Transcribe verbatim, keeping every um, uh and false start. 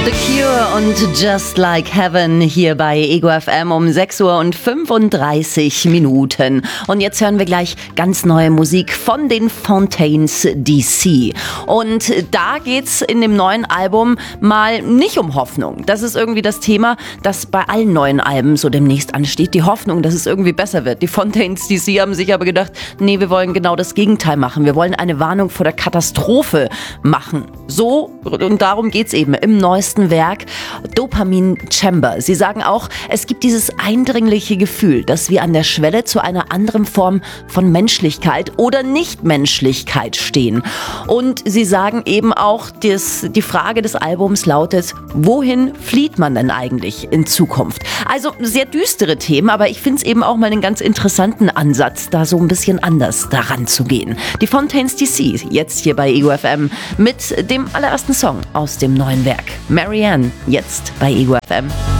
The Cure und Just Like Heaven hier bei Ego F M um sechs Uhr und fünfunddreißig Minuten. Und jetzt hören wir gleich ganz neue Musik von den Fontaines D C. Und da geht's in dem neuen Album mal nicht um Hoffnung. Das ist irgendwie das Thema, das bei allen neuen Alben so demnächst ansteht. Die Hoffnung, dass es irgendwie besser wird. Die Fontaines D C haben sich aber gedacht, nee, wir wollen genau das Gegenteil machen. Wir wollen eine Warnung vor der Katastrophe machen. So, und darum geht's eben im neuesten Werk Dopamine Chamber. Sie sagen auch, es gibt dieses eindringliche Gefühl, dass wir an der Schwelle zu einer anderen Form von Menschlichkeit oder Nichtmenschlichkeit stehen. Und sie sagen eben auch, dass die Frage des Albums lautet, wohin flieht man denn eigentlich in Zukunft? Also sehr düstere Themen, aber ich finde es eben auch mal einen ganz interessanten Ansatz, da so ein bisschen anders daran zu gehen. Die Fontaines D C, jetzt hier bei Ego F M mit dem allerersten Song aus dem neuen Werk. Marianne, jetzt bei Ego F M.